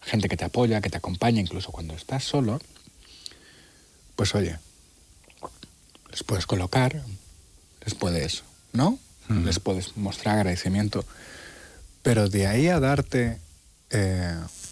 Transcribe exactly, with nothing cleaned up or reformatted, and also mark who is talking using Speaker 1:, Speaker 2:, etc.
Speaker 1: gente que te apoya, que te acompaña, incluso cuando estás solo, pues oye, les puedes colocar, les puedes, ¿no? Uh-huh. Les puedes mostrar agradecimiento, pero de ahí a darte... Eh,